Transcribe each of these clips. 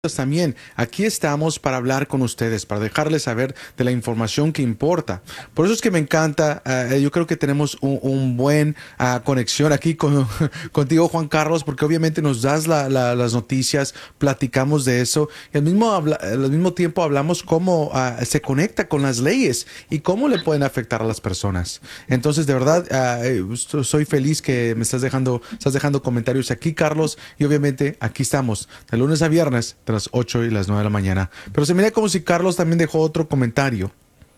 También aquí estamos para hablar con ustedes, para dejarles saber de la información que importa. Por eso es que me encanta, yo creo que tenemos un buen conexión aquí contigo, Juan Carlos, porque obviamente nos das las noticias, platicamos de eso, y al mismo tiempo hablamos cómo se conecta con las leyes y cómo le pueden afectar a las personas. Entonces, de verdad, soy feliz que me estás dejando comentarios aquí, Carlos, y obviamente aquí estamos, de lunes a viernes, de las 8 y las 9 de la mañana. Pero se mira como si Carlos también dejó otro comentario.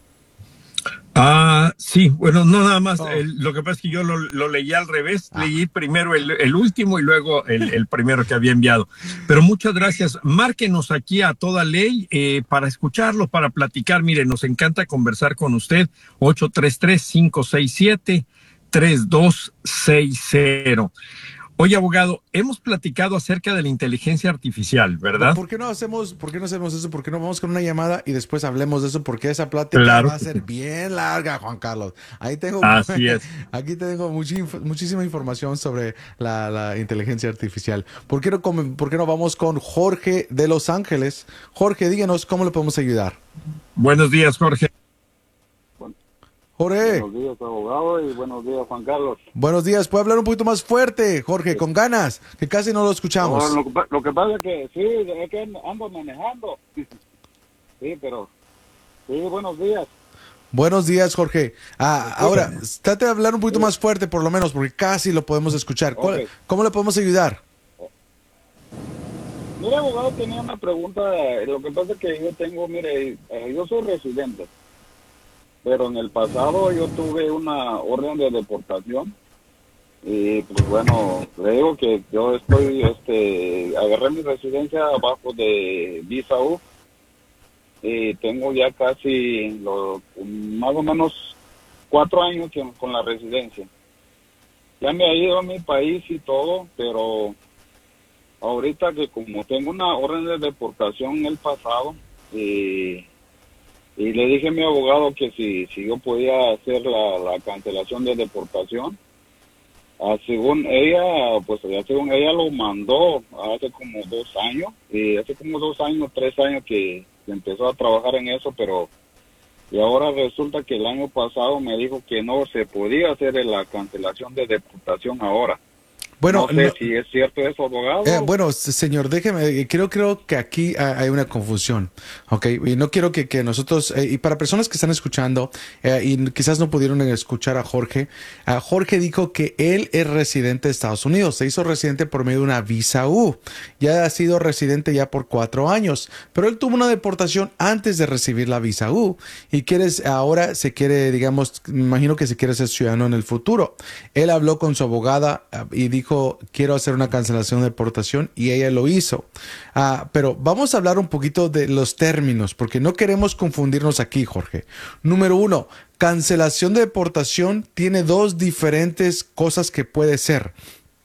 Sí, bueno, no nada más, Oh. lo que pasa es que yo lo leí al revés, leí primero el último y luego el primero que había enviado. Pero muchas gracias, márquenos aquí a toda ley para escucharlo, para platicar, mire, nos encanta conversar con usted, 833-567-3260. Oye, abogado, hemos platicado acerca de la inteligencia artificial, ¿verdad? ¿Por qué no hacemos eso? ¿Por qué no vamos con una llamada y después hablemos de eso? Porque esa plática Claro va a que ser sí. bien larga, Juan Carlos. Ahí tengo, Así es. aquí tengo muchísima información sobre la inteligencia artificial. ¿Por qué no vamos con Jorge de Los Ángeles? Jorge, díganos cómo le podemos ayudar. Buenos días, Jorge. Jorge, Buenos días, abogado, y buenos días, Juan Carlos. buenos días. ¿Puede hablar un poquito más fuerte, Jorge, con ganas? Que casi no lo escuchamos. Lo que pasa es que sí, es que ando manejando. Sí, pero sí, buenos días. Buenos días, Jorge. Ahora, trate de hablar un poquito Sí. más fuerte, por lo menos, porque casi lo podemos escuchar. Ok. ¿Cómo le podemos ayudar? Mire, abogado, tenía una pregunta. Lo que pasa es que yo tengo, mire, yo soy residente, pero en el pasado yo tuve una orden de deportación. Y pues bueno, le digo que yo estoy, agarré mi residencia abajo de Visa U. Y tengo ya casi más o menos 4 años con la residencia. Ya me he ido a mi país y todo, pero ahorita que como tengo una orden de deportación en el pasado, y le dije a mi abogado que si yo podía hacer la cancelación de deportación. Según ella, pues ya según ella lo mandó hace como 2 años, y hace como 2 años, 3 años que empezó a trabajar en eso, pero y ahora resulta que el año pasado me dijo que no se podía hacer la cancelación de deportación ahora. Bueno, No sé si es cierto eso, abogado. bueno, señor, déjeme, creo que aquí hay una confusión, ¿ok? Y no quiero que nosotros, y para personas que están escuchando, y quizás no pudieron escuchar a Jorge dijo que él es residente de Estados Unidos, se hizo residente por medio de una visa U, ya ha sido residente ya por 4 años, pero él tuvo una deportación antes de recibir la visa U, y ahora se quiere, digamos, me imagino que se quiere ser ciudadano en el futuro. Él habló con su abogada y dijo, quiero hacer una cancelación de deportación, y ella lo hizo. Pero vamos a hablar un poquito de los términos, porque no queremos confundirnos aquí, Jorge. Número 1, cancelación de deportación tiene 2 diferentes cosas que puede ser.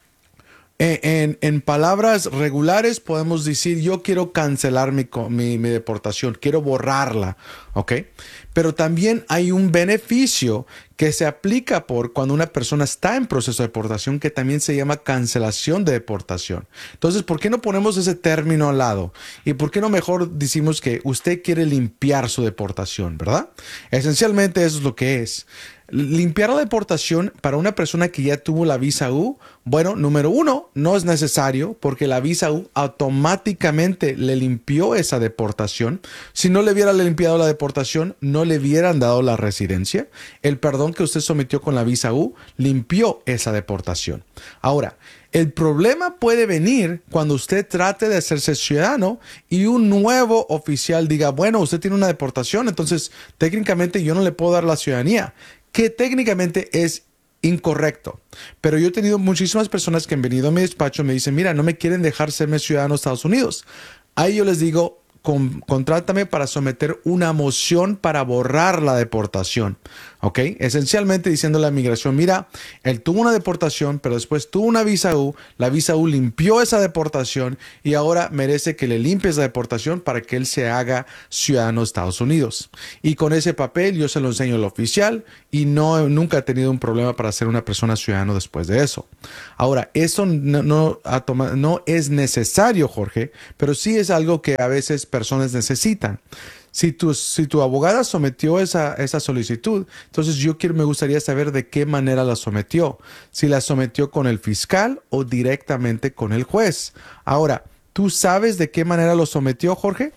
En palabras regulares podemos decir, yo quiero cancelar mi deportación, quiero borrarla, ¿ok? Pero también hay un beneficio que se aplica por cuando una persona está en proceso de deportación, que también se llama cancelación de deportación. Entonces, ¿por qué no ponemos ese término al lado? ¿Y por qué no mejor decimos que usted quiere limpiar su deportación, verdad? Esencialmente eso es lo que es. Limpiar la deportación para una persona que ya tuvo la visa U, bueno, número 1, no es necesario porque la visa U automáticamente le limpió esa deportación. Si no le hubiera limpiado la deportación, no le hubieran dado la residencia. El perdón que usted sometió con la visa U limpió esa deportación. Ahora, el problema puede venir cuando usted trate de hacerse ciudadano y un nuevo oficial diga, bueno, usted tiene una deportación, entonces técnicamente yo no le puedo dar la ciudadanía, que técnicamente es incorrecto. Pero yo he tenido muchísimas personas que han venido a mi despacho y me dicen, mira, no me quieren dejar serme ciudadano de Estados Unidos. Ahí yo les digo, contrátame para someter una moción para borrar la deportación. ¿Ok? Esencialmente diciendo a la migración, mira, él tuvo una deportación, pero después tuvo una visa U, la visa U limpió esa deportación y ahora merece que le limpie esa deportación para que él se haga ciudadano de Estados Unidos. Y con ese papel yo se lo enseño al oficial y nunca he tenido un problema para ser una persona ciudadano después de eso. Ahora, eso no es necesario, Jorge, pero sí es algo que a veces personas necesitan. Si tu abogada sometió esa solicitud, entonces me gustaría saber de qué manera la sometió. Si la sometió con el fiscal o directamente con el juez. Ahora, ¿tú sabes de qué manera lo sometió, Jorge?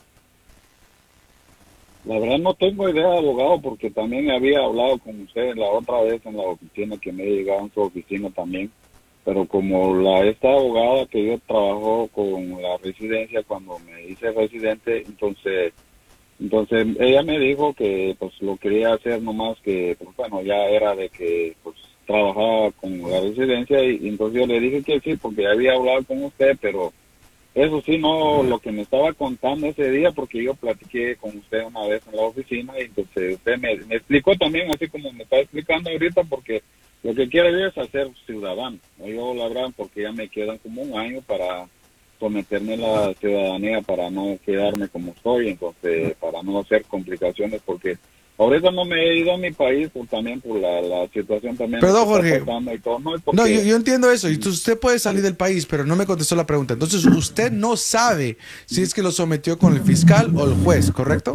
La verdad no tengo idea, abogado, porque también había hablado con usted la otra vez en la oficina, que me he llegado en su oficina también. Pero como esta abogada que yo trabajó con la residencia cuando me hice residente, entonces ella me dijo que pues lo quería hacer nomás que, pues bueno, ya era de que pues trabajaba con la residencia y entonces yo le dije que sí, porque ya había hablado con usted, pero eso sí, no lo que me estaba contando ese día, porque yo platiqué con usted una vez en la oficina y entonces usted me explicó también, así como me está explicando ahorita, porque lo que quiero yo es hacer ciudadano. Yo la verdad, porque ya me quedan como un año para someterme a la ciudadanía, para no quedarme como estoy, entonces para no hacer complicaciones, porque ahorita no me he ido a mi país también por la situación también. Perdón, Jorge. Y todo, ¿no? Porque, no, yo entiendo eso. Y usted puede salir del país, pero no me contestó la pregunta. Entonces, usted no sabe si es que lo sometió con el fiscal o el juez, ¿correcto?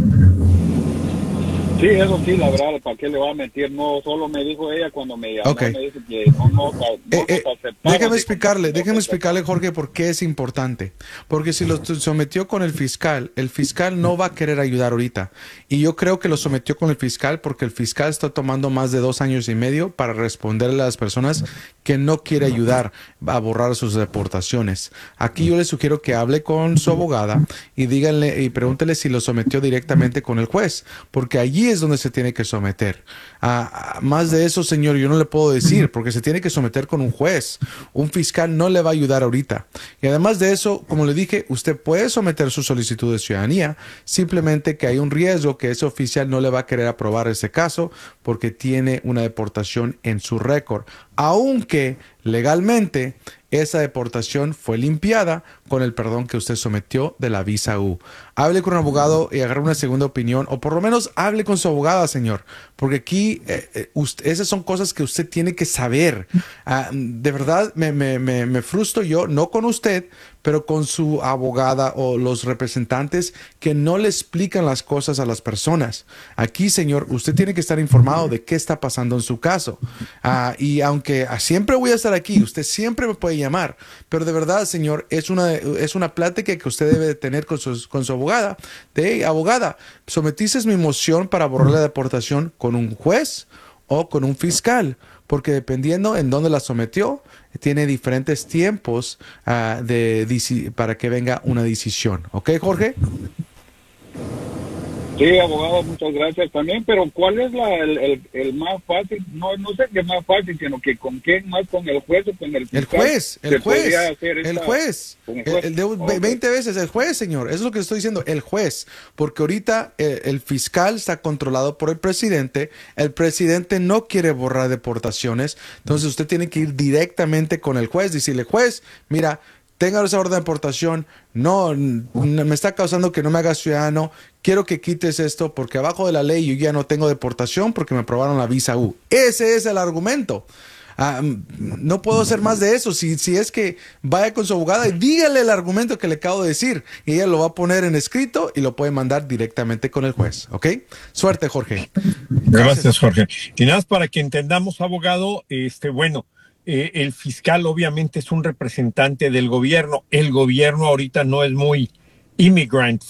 Sí, eso sí, la verdad, ¿para qué le va a mentir? No, solo me dijo ella cuando me llamó, Okay. me dice que no déjeme explicarle, Jorge, por qué es importante. Porque si lo sometió con el fiscal no va a querer ayudar ahorita. Y yo creo que lo sometió con el fiscal porque el fiscal está tomando más de 2 años y medio para responderle a las personas que no quiere ayudar a borrar sus deportaciones. Aquí yo le sugiero que hable con su abogada y díganle y pregúntele si lo sometió directamente con el juez, porque allí es donde se tiene que someter. Más de eso, señor, yo no le puedo decir, porque se tiene que someter con un juez. Un fiscal no le va a ayudar ahorita. Y además de eso, como le dije, usted puede someter su solicitud de ciudadanía, simplemente que hay un riesgo que ese oficial no le va a querer aprobar ese caso porque tiene una deportación en su récord, aunque legalmente esa deportación fue limpiada con el perdón que usted sometió de la visa U. Hable con un abogado y agarre una segunda opinión, o por lo menos hable con su abogada, señor, porque aquí esas son cosas que usted tiene que saber. De verdad, me frustro yo, no con usted, pero con su abogada o los representantes que no le explican las cosas a las personas. Aquí, señor, usted tiene que estar informado de qué está pasando en su caso. Y aunque siempre voy a estar aquí, usted siempre me puede llamar, pero de verdad, señor, es una plática que usted debe tener con su abogada. Abogada, ¿sometiste mi moción para borrar la deportación con un juez o con un fiscal? Porque dependiendo en dónde la sometió, tiene diferentes tiempos para que venga una decisión. ¿Ok, Jorge? Sí, abogado, muchas gracias también, pero ¿cuál es el más fácil? No sé qué es más fácil, sino que con quién más, con el juez o con el fiscal. El juez. 20 veces el juez, señor. Eso es lo que estoy diciendo, el juez. Porque ahorita el fiscal está controlado por el presidente. El presidente no quiere borrar deportaciones. Entonces usted tiene que ir directamente con el juez, decirle, juez, mira, tenga esa orden de deportación, no me está causando que no me haga ciudadano, quiero que quites esto porque abajo de la ley yo ya no tengo deportación porque me aprobaron la visa U. Ese es el argumento. No puedo hacer más de eso. Si es que vaya con su abogada y dígale el argumento que le acabo de decir y ella lo va a poner en escrito y lo puede mandar directamente con el juez. ¿Ok? Suerte, Jorge. Gracias, Jorge. Y nada más para que entendamos, abogado, el fiscal obviamente es un representante del gobierno. El gobierno ahorita no es muy immigrant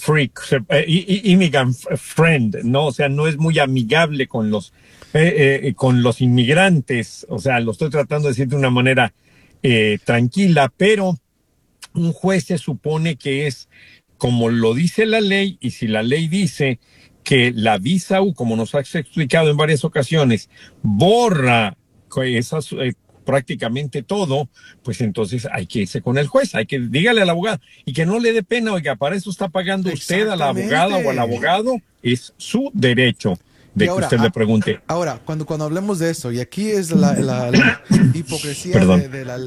friend, ¿no? O sea, no es muy amigable con los inmigrantes. O sea, lo estoy tratando de decir de una manera tranquila, pero un juez se supone que es como lo dice la ley, y si la ley dice que la visa U, como nos has explicado en varias ocasiones, borra esas prácticamente todo, pues entonces hay que irse con el juez, hay que dígale al abogado y que no le dé pena, oiga, para eso está pagando usted a la abogada o al abogado, es su derecho Y de que usted le pregunte. ahora cuando hablemos de esto, y aquí es la hipocresía Perdón.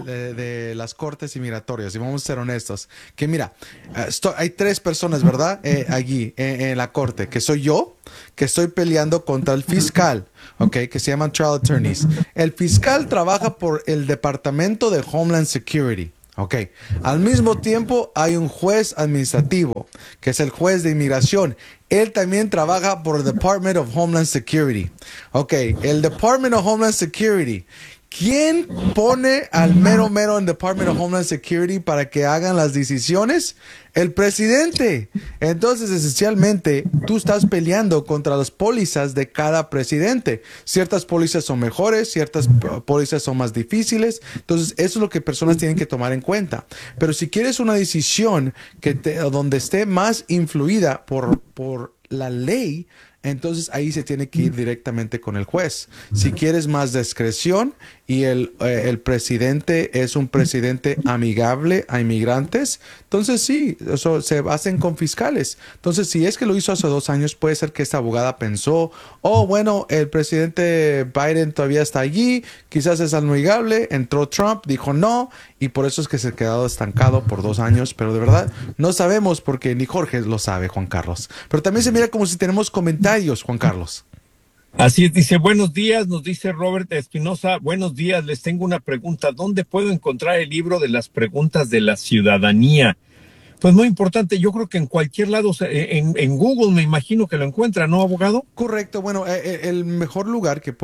de las cortes inmigratorias, y vamos a ser honestos, que mira, hay tres personas, ¿verdad? Allí, en la corte, que soy yo, que estoy peleando contra el fiscal, ¿ok? Que se llaman trial attorneys. El fiscal trabaja por el Departamento de Homeland Security. Ok. Al mismo tiempo hay un juez administrativo, que es el juez de inmigración. Él también trabaja por el Department of Homeland Security. Ok. El Department of Homeland Security. ¿Quién pone al mero mero en Department of Homeland Security para que hagan las decisiones? El presidente. Entonces, esencialmente, tú estás peleando contra las pólizas de cada presidente. Ciertas pólizas son mejores, ciertas pólizas son más difíciles. Entonces, eso es lo que personas tienen que tomar en cuenta. Pero si quieres una decisión donde esté más influida por la ley, entonces ahí se tiene que ir directamente con el juez. Si quieres más discreción y el presidente es un presidente amigable a inmigrantes, entonces sí, eso se hacen con fiscales. Entonces, si es que lo hizo hace 2 años, puede ser que esta abogada pensó, oh, bueno, el presidente Biden todavía está allí, quizás es amigable, entró Trump, dijo no, y por eso es que se ha quedado estancado por 2 años, pero de verdad no sabemos porque ni Jorge lo sabe, Juan Carlos. Pero también se mira como si tenemos comentarios, Juan Carlos. Así es, dice, buenos días, nos dice Robert Espinosa, buenos días, les tengo una pregunta, ¿dónde puedo encontrar el libro de las preguntas de la ciudadanía? Pues muy importante, yo creo que en cualquier lado, en Google me imagino que lo encuentra, ¿no, abogado? Correcto, bueno, el mejor lugar que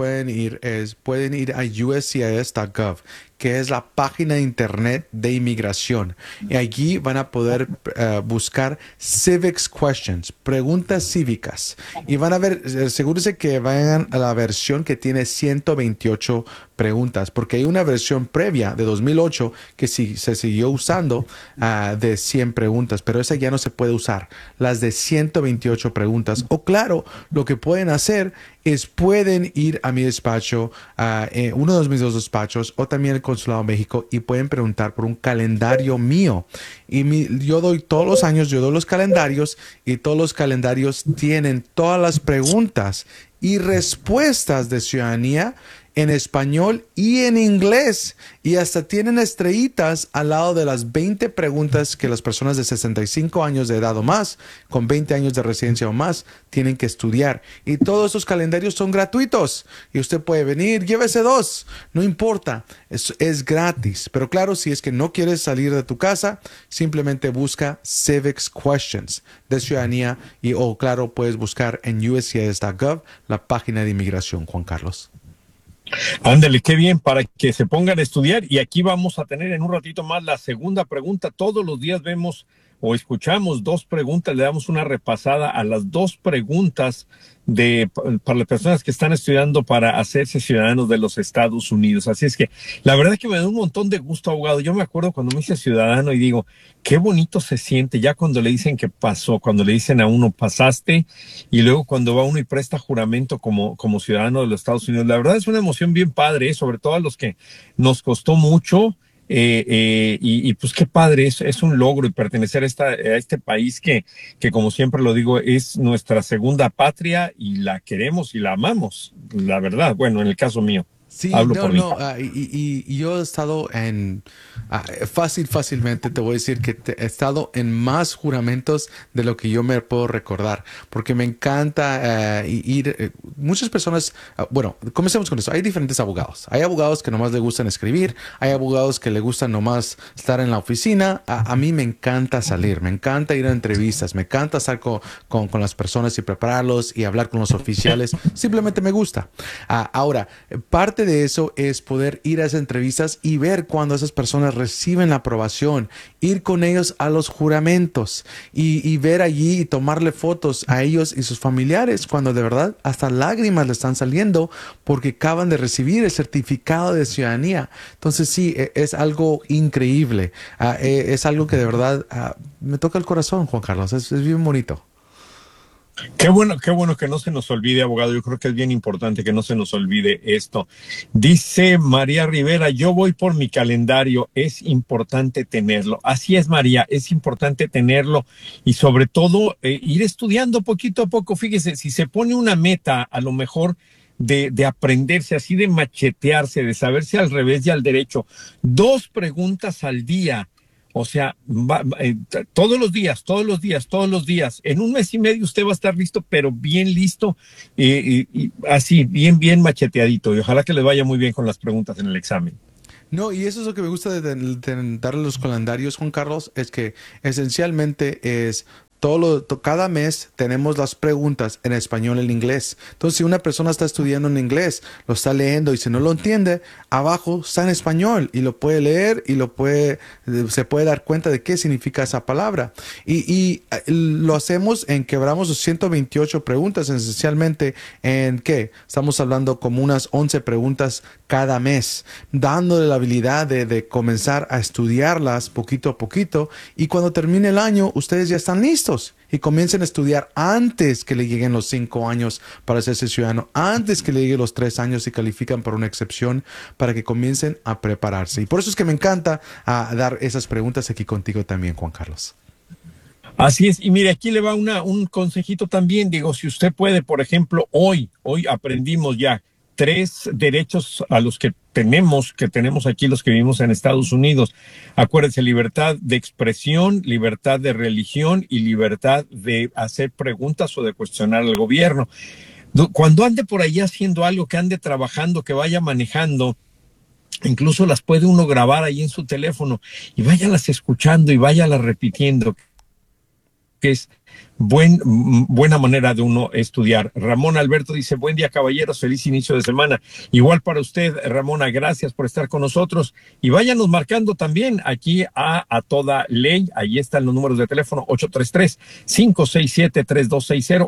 pueden ir a uscis.gov, que es la página de internet de inmigración. Y allí van a poder buscar civics questions, preguntas cívicas. Y van a ver, asegúrense que vayan a la versión que tiene 128 preguntas, porque hay una versión previa de 2008 que sí, se siguió usando de 100 preguntas, pero esa ya no se puede usar. Las de 128 preguntas. O claro, lo que pueden hacer es pueden ir a mi despacho, uno de mis 2 despachos, o también el Consulado de México, y pueden preguntar por un calendario mío. Y yo doy todos los años, yo doy los calendarios, y todos los calendarios tienen todas las preguntas y respuestas de ciudadanía en español y en inglés, y hasta tienen estrellitas al lado de las 20 preguntas que las personas de 65 años de edad o más, con 20 años de residencia o más, tienen que estudiar. Y todos esos calendarios son gratuitos, y usted puede venir, llévese 2, no importa, es gratis. Pero claro, si es que no quieres salir de tu casa, simplemente busca Civics Questions de ciudadanía, o claro, puedes buscar en uscis.gov la página de inmigración, Juan Carlos. Ándale, qué bien, para que se pongan a estudiar. Y aquí vamos a tener en un ratito más la segunda pregunta. Todos los días vemos o escuchamos 2 preguntas, le damos una repasada a las 2 preguntas para las personas que están estudiando para hacerse ciudadanos de los Estados Unidos. Así es que la verdad es que me da un montón de gusto, abogado. Yo me acuerdo cuando me hice ciudadano y digo, qué bonito se siente ya cuando le dicen que pasó, cuando le dicen a uno pasaste, y luego cuando va uno y presta juramento como ciudadano de los Estados Unidos. La verdad es una emoción bien padre, sobre todo a los que nos costó mucho. Y pues qué padre, es un logro y pertenecer a este país que como siempre lo digo, es nuestra segunda patria y la queremos y la amamos, la verdad, bueno, en el caso mío. Sí, Hablo no, por no, mí. y yo he estado fácilmente te voy a decir que he estado en más juramentos de lo que yo me puedo recordar, porque me encanta ir, muchas personas, bueno, comencemos con eso, hay diferentes abogados, hay abogados que nomás le gustan escribir, hay abogados que le gustan nomás estar en la oficina, a mí me encanta salir, me encanta ir a entrevistas, me encanta estar con las personas y prepararlos y hablar con los oficiales, simplemente me gusta. Ahora, parte de eso es poder ir a esas entrevistas y ver cuando esas personas reciben la aprobación, ir con ellos a los juramentos y ver allí y tomarle fotos a ellos y sus familiares cuando de verdad hasta lágrimas le están saliendo porque acaban de recibir el certificado de ciudadanía. Entonces sí, es algo increíble, es algo que de verdad me toca el corazón, Juan Carlos, es bien bonito. Qué bueno que no se nos olvide, abogado. Yo creo que es bien importante que no se nos olvide esto. Dice María Rivera, yo voy por mi calendario, es importante tenerlo. Así es, María, es importante tenerlo y sobre todo ir estudiando poquito a poco. Fíjese, si se pone una meta, a lo mejor de aprenderse así, de machetearse, de saberse al revés y al derecho, 2 preguntas al día. O sea, todos los días, todos los días, todos los días. En un mes y medio usted va a estar listo, pero bien listo, y así, bien, bien macheteadito. Y ojalá que le vaya muy bien con las preguntas en el examen. No, y eso es lo que me gusta de darle los calendarios, Juan Carlos, es que esencialmente es cada mes tenemos las preguntas en español y en inglés. Entonces, si una persona está estudiando en inglés, lo está leyendo y si no lo entiende, abajo está en español y lo puede leer y se puede dar cuenta de qué significa esa palabra. Lo hacemos en quebramos los 128 preguntas, esencialmente en qué estamos hablando como unas 11 preguntas cada mes, dándole la habilidad de comenzar a estudiarlas poquito a poquito y cuando termine el año ustedes ya están listos y comiencen a estudiar antes que le lleguen los 5 años para hacerse ciudadano, antes que le lleguen los 3 años y califican por una excepción para que comiencen a prepararse. Y por eso es que me encanta dar esas preguntas aquí contigo también, Juan Carlos. Así es, y mire, aquí le va un consejito también, digo, si usted puede, por ejemplo, hoy aprendimos ya 3 derechos a los que tenemos aquí los que vivimos en Estados Unidos. Acuérdense, libertad de expresión, libertad de religión y libertad de hacer preguntas o de cuestionar al gobierno. Cuando ande por ahí haciendo algo, que ande trabajando, que vaya manejando, incluso las puede uno grabar ahí en su teléfono y váyalas escuchando y váyalas repitiendo, que es buena manera de uno estudiar. Ramón Alberto dice, buen día, caballeros, feliz inicio de semana. Igual para usted, Ramona, gracias por estar con nosotros. Y váyanos marcando también aquí a toda ley. Ahí están los números de teléfono, 833-567-3260,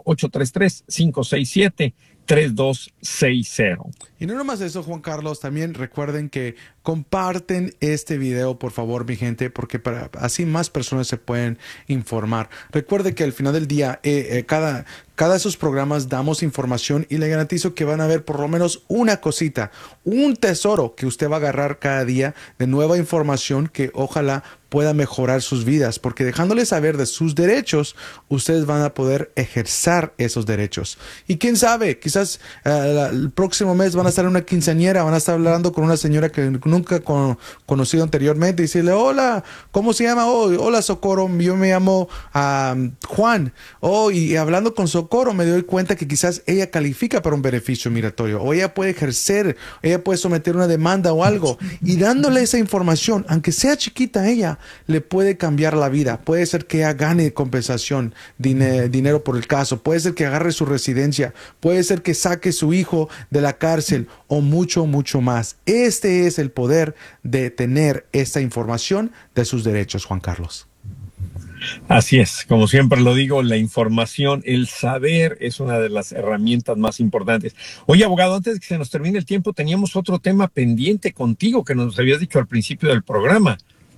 833-567-3260. Y no nomás eso, Juan Carlos, también recuerden que comparten este video, por favor, mi gente, porque así más personas se pueden informar. Recuerde que al final del día, cada de esos programas damos información y le garantizo que van a ver por lo menos una cosita, un tesoro que usted va a agarrar cada día de nueva información que ojalá pueda mejorar sus vidas, porque dejándoles saber de sus derechos, ustedes van a poder ejercer esos derechos. Y quién sabe, quizás el próximo mes van a estar en una quinceañera, van a estar hablando con una señora que nunca conocido anteriormente y decirle, hola, ¿cómo se llama? Oh, hola, Socorro, yo me llamo Juan. Oh, y hablando con Socorro me doy cuenta que quizás ella califica para un beneficio migratorio, o ella puede ejercer, ella puede someter una demanda o algo, y dándole esa información, aunque sea chiquita ella, le puede cambiar la vida. Puede ser que ella gane compensación, dinero por el caso, puede ser que agarre su residencia, puede ser que saque su hijo de la cárcel o mucho, mucho más. Este es el poder de tener esta información de sus derechos, Juan Carlos. Así es, como siempre lo digo, la información, el saber es una de las herramientas más importantes. Oye, abogado, antes de que se nos termine el tiempo, teníamos otro tema pendiente contigo que nos habías dicho al principio del programa.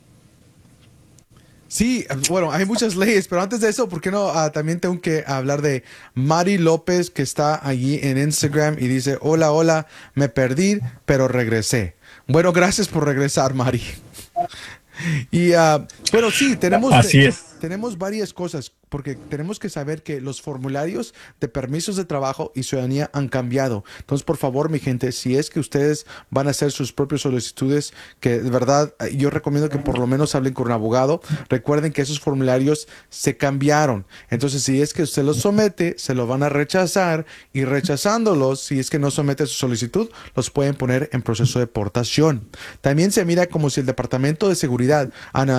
Sí, bueno, hay muchas leyes, pero antes de eso, ¿por qué no? También tengo que hablar de Mari López, que está allí en Instagram y dice, hola, me perdí, pero regresé. Bueno, gracias por regresar, Mari. Y bueno, sí, tenemos varias cosas, porque tenemos que saber que los formularios de permisos de trabajo y ciudadanía han cambiado. Entonces, por favor, mi gente, si es que ustedes van a hacer sus propias solicitudes, que de verdad yo recomiendo que por lo menos hablen con un abogado. Recuerden que esos formularios se cambiaron. Entonces, si es que usted los somete, se lo van a rechazar, y rechazándolos, si es que no somete su solicitud, los pueden poner en proceso de deportación. También se mira como si el Departamento de Seguridad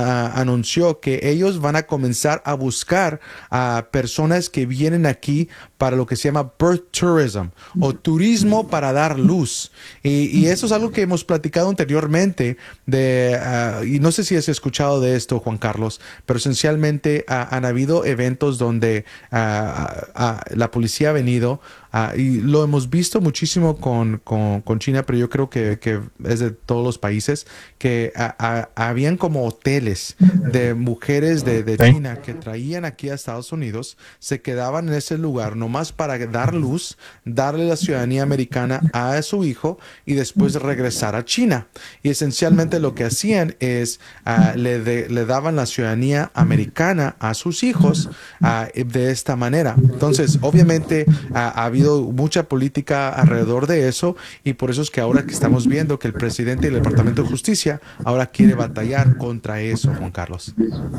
anunció que ellos van a comenzar a buscar a personas que vienen aquí para lo que se llama birth tourism o turismo para dar luz. Y eso es algo que hemos platicado anteriormente y no sé si has escuchado de esto, Juan Carlos, pero esencialmente han habido eventos donde la policía ha venido y lo hemos visto muchísimo con China, pero yo creo que es de todos los países, que habían como hoteles de mujeres de China que traían aquí a Estados Unidos, se quedaban en ese lugar nomás para dar luz, darle la ciudadanía americana a su hijo y después regresar a China. Y esencialmente lo que hacían es le daban la ciudadanía americana a sus hijos de esta manera. Entonces, obviamente ha habido mucha política alrededor de eso y por eso es que ahora que estamos viendo que el presidente y el Departamento de Justicia ahora quiere batallar contra eso, Juan Carlos.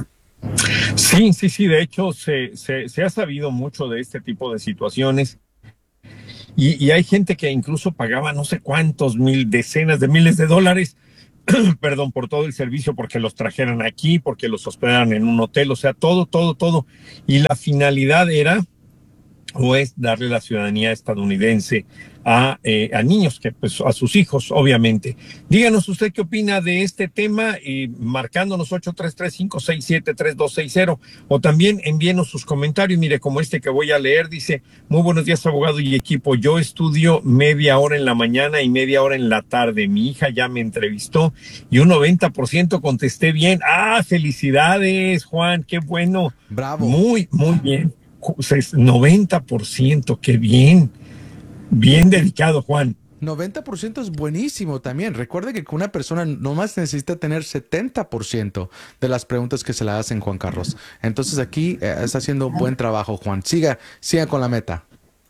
Sí, de hecho se ha sabido mucho de este tipo de situaciones y hay gente que incluso pagaba no sé cuántos decenas de miles de dólares perdón, por todo el servicio, porque los trajeran aquí, porque los hospedaran en un hotel, o sea, todo. Y la finalidad era o es darle la ciudadanía estadounidense a niños, que pues a sus hijos, obviamente. Díganos usted qué opina de este tema, marcándonos 833-567-3260, o también envíenos sus comentarios. Mire, como este que voy a leer, dice: muy buenos días, abogado y equipo. Yo estudio media hora en la mañana y media hora en la tarde. Mi hija ya me entrevistó y un 90% contesté bien. Felicidades, Juan, qué bueno. Bravo. Muy bien. 90%, qué bien. Bien dedicado, Juan. 90% es buenísimo también. Recuerde que una persona nomás necesita tener 70% de las preguntas que se le hacen, Juan Carlos. Entonces aquí está haciendo buen trabajo, Juan. Siga con la meta.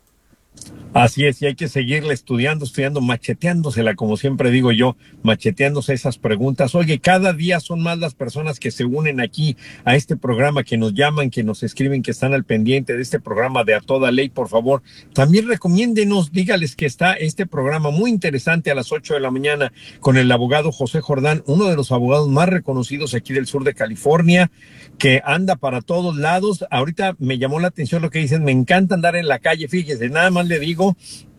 Así es, y hay que seguirle estudiando, macheteándosela, como siempre digo yo, macheteándose esas preguntas. Oye, cada día son más las personas que se unen aquí a este programa, que nos llaman, que nos escriben, que están al pendiente de este programa de A Toda Ley. Por favor, también recomiéndenos, dígales que está este programa muy interesante a las 8 de la mañana con el abogado José Jordán, uno de los abogados más reconocidos aquí del sur de California, que anda para todos lados. Ahorita me llamó la atención lo que dicen: me encanta andar en la calle. Fíjese, nada más le digo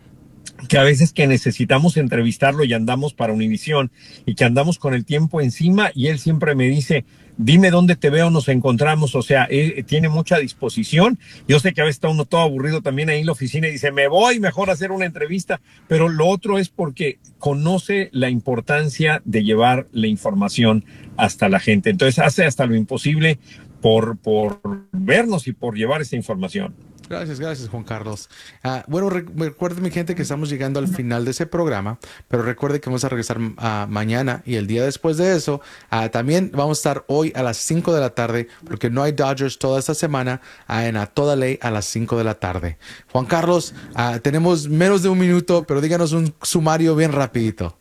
que a veces que necesitamos entrevistarlo y andamos para Univisión y que andamos con el tiempo encima, y él siempre me dice: dime dónde te veo, nos encontramos. O sea, tiene mucha disposición. Yo sé que a veces está uno todo aburrido también ahí en la oficina y dice: me voy mejor a hacer una entrevista, pero lo otro es porque conoce la importancia de llevar la información hasta la gente. Entonces hace hasta lo imposible por vernos y por llevar esa información. Gracias, Juan Carlos. Bueno, recuerden, mi gente, que estamos llegando al final de ese programa, pero recuerde que vamos a regresar mañana y el día después de eso. También vamos a estar hoy a las 5 de la tarde, porque no hay Dodgers toda esta semana, en A Toda Ley a las 5 de la tarde. Juan Carlos, tenemos menos de un minuto, pero díganos un sumario bien rapidito.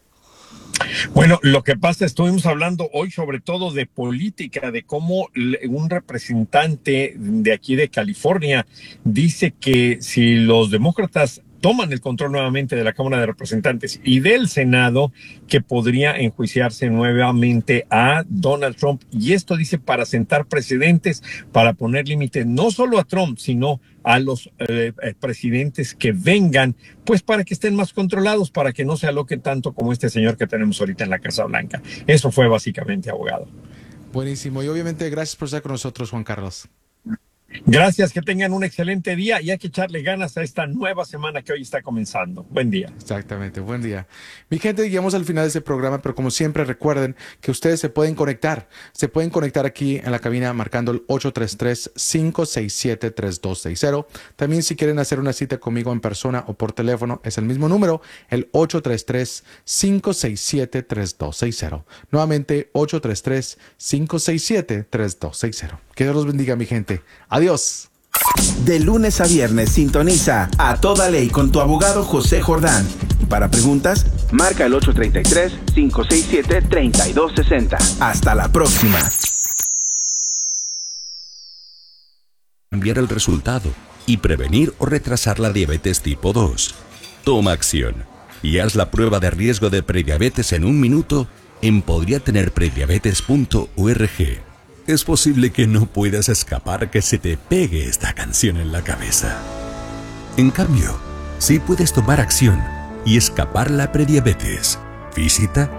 Bueno, lo que pasa, estuvimos hablando hoy sobre todo de política, de cómo un representante de aquí de California dice que si los demócratas toman el control nuevamente de la Cámara de Representantes y del Senado, que podría enjuiciarse nuevamente a Donald Trump. Y esto dice para sentar precedentes, para poner límites no solo a Trump, sino a los presidentes que vengan, pues para que estén más controlados, para que no se aloquen tanto como este señor que tenemos ahorita en la Casa Blanca. Eso fue básicamente, abogado. Buenísimo. Y obviamente gracias por estar con nosotros, Juan Carlos. Gracias, que tengan un excelente día y hay que echarle ganas a esta nueva semana que hoy está comenzando. Buen día. Exactamente, buen día. Mi gente, llegamos al final de este programa, pero como siempre recuerden que ustedes se pueden conectar aquí en la cabina marcando el 833-567-3260. También si quieren hacer una cita conmigo en persona o por teléfono, es el mismo número, el 833-567-3260. Nuevamente, 833-567-3260. Que Dios los bendiga, mi gente. Adiós. De lunes a viernes sintoniza A Toda Ley con tu abogado José Jordán. Para preguntas, marca el 833-567-3260. Hasta la próxima. Cambiar el resultado y prevenir o retrasar la diabetes tipo 2. Toma acción y haz la prueba de riesgo de prediabetes en 1 minuto en podriatenerprediabetes.org. Es posible que no puedas escapar que se te pegue esta canción en la cabeza. En cambio, sí puedes tomar acción y escapar la prediabetes. Visita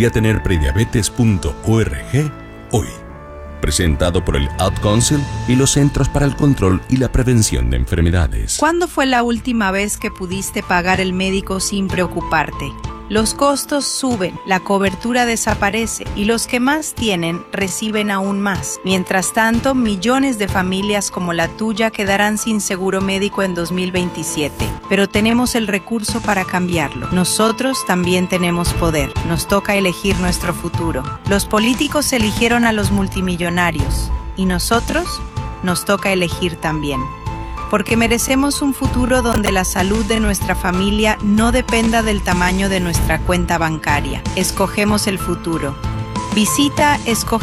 podriatenerprediabetes.org hoy. Presentado por el Ad Council y los Centros para el Control y la Prevención de Enfermedades. ¿Cuándo fue la última vez que pudiste pagar el médico sin preocuparte? Los costos suben, la cobertura desaparece y los que más tienen reciben aún más. Mientras tanto, millones de familias como la tuya quedarán sin seguro médico en 2027. Pero tenemos el recurso para cambiarlo. Nosotros también tenemos poder. Nos toca elegir nuestro futuro. Los políticos eligieron a los multimillonarios y nosotros nos toca elegir también. Porque merecemos un futuro donde la salud de nuestra familia no dependa del tamaño de nuestra cuenta bancaria. Escogemos el futuro. Visita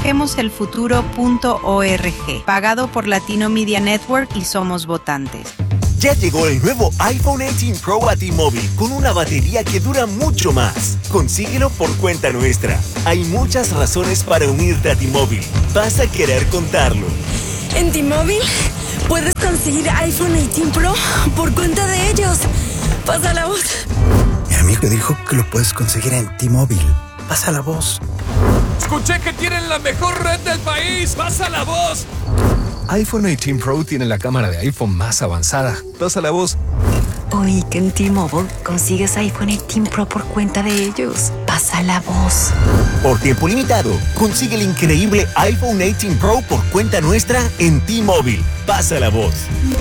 escogemoselfuturo.org, pagado por Latino Media Network y Somos Votantes. Ya llegó el nuevo iPhone 18 Pro a T-Mobile con una batería que dura mucho más. Consíguelo por cuenta nuestra. Hay muchas razones para unirte a T-Mobile. Vas a querer contarlo. En T-Mobile puedes conseguir iPhone 18 Pro por cuenta de ellos. Pasa la voz. Mi amigo dijo que lo puedes conseguir en T-Mobile. Pasa la voz. Escuché que tienen la mejor red del país. Pasa la voz. iPhone 18 Pro tiene la cámara de iPhone más avanzada. Pasa la voz. Oí que en T-Mobile consigues iPhone 18 Pro por cuenta de ellos. Pasa la voz. Por tiempo limitado, consigue el increíble iPhone 18 Pro por cuenta nuestra en T-Mobile. Pasa la voz.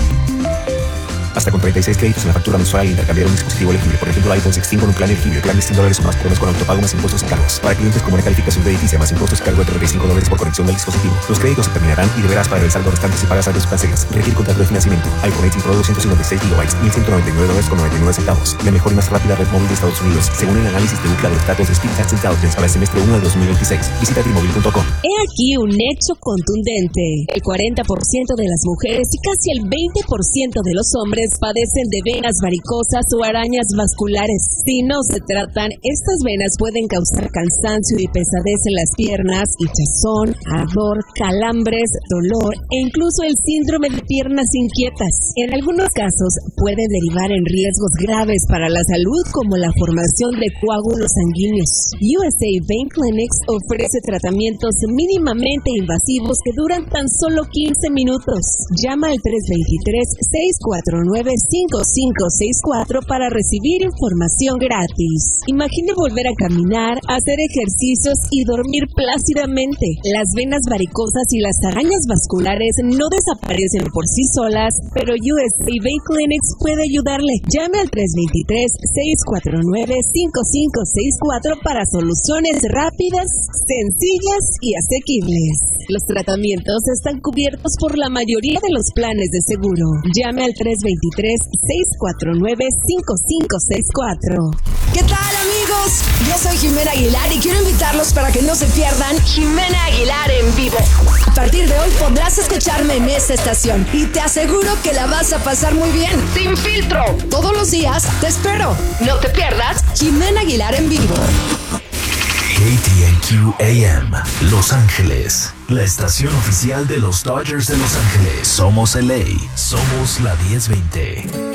Hasta con 36 créditos en la factura mensual al intercambiar un dispositivo elegible. Por ejemplo, el iPhone 16 con un plan elegible. Plan de $100 o más por mes con autopago más impuestos y cargos. Para clientes con buena calificación de edificio más impuestos y cargo de $35 por conexión del dispositivo. Los créditos se terminarán y deberás pagar el saldo restante si pagas saldos cancelas. Requiere contrato de financiamiento. iPhone 18 Pro 256 GB, $1.199.99. La mejor y más rápida red móvil de Estados Unidos, según el análisis de Ookla de los datos de Speedtest Intelligence para el semestre 1 de 2026. Visita T-Mobile.com. He aquí un hecho contundente. El 40% de las mujeres y casi el 20% de los hombres padecen de venas varicosas o arañas vasculares. Si no se tratan, estas venas pueden causar cansancio y pesadez en las piernas, hinchazón, ardor, calambres, dolor e incluso el síndrome de piernas inquietas. En algunos casos pueden derivar en riesgos graves para la salud como la formación de coágulos sanguíneos. USA Vein Clinics ofrece tratamientos mínimamente invasivos que duran tan solo 15 minutos. Llama al 323-649-5564 para recibir información gratis. Imagine volver a caminar, hacer ejercicios y dormir plácidamente. Las venas varicosas y las arañas vasculares no desaparecen por sí solas, pero USA Vein Clinics puede ayudarle. Llame al 323-649-5564 para soluciones rápidas, sencillas y asequibles. Los tratamientos están cubiertos por la mayoría de los planes de seguro. Llame al 323-649-5564. ¿Qué tal, amigos? Yo soy Jimena Aguilar y quiero invitarlos para que no se pierdan Jimena Aguilar en vivo. A partir de hoy podrás escucharme en esta estación y te aseguro que la vas a pasar muy bien. Sin filtro. Todos los días te espero. No te pierdas Jimena Aguilar en vivo. KTNQ AM, Los Ángeles, la estación oficial de los Dodgers de Los Ángeles. Somos LA, somos la 1020.